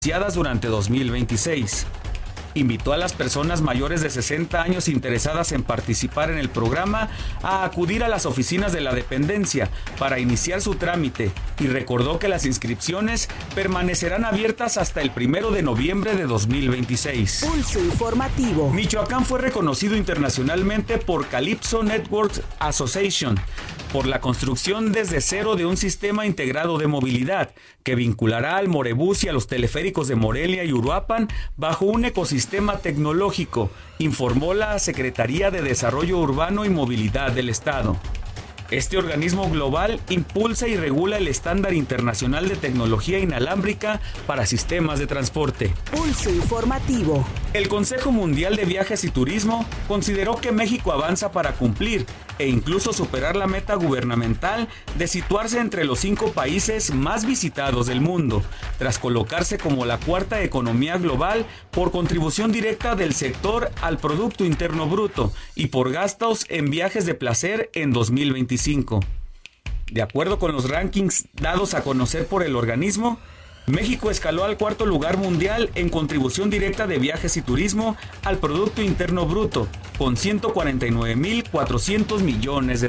durante 2026. Invitó a las personas mayores de 60 años interesadas en participar en el programa a acudir a las oficinas de la dependencia para iniciar su trámite y recordó que las inscripciones permanecerán abiertas hasta el 1 de noviembre de 2026. Pulso informativo. Michoacán fue reconocido internacionalmente por Calypso Network Association por la construcción desde cero de un sistema integrado de movilidad que vinculará al Morebús y a los teleféricos de Morelia y Uruapan bajo un ecosistema tecnológico, informó la Secretaría de Desarrollo Urbano y Movilidad del Estado. Este organismo global impulsa y regula el estándar internacional de tecnología inalámbrica para sistemas de transporte. Pulso informativo. El Consejo Mundial de Viajes y Turismo consideró que México avanza para cumplir e incluso superar la meta gubernamental de situarse entre los 5 países más visitados del mundo, tras colocarse como la 4ª economía global por contribución directa del sector al Producto Interno Bruto y por gastos en viajes de placer en 2025. De acuerdo con los rankings dados a conocer por el organismo, México escaló al 4º lugar mundial en contribución directa de viajes y turismo al Producto Interno Bruto, con $149,400 millones.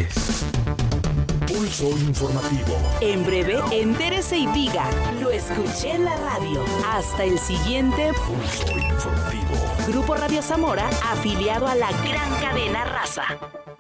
Pulso informativo. En breve, entérese y diga, lo escuché en la radio. Hasta el siguiente Pulso informativo. Grupo Radio Zamora, afiliado a la gran cadena Raza.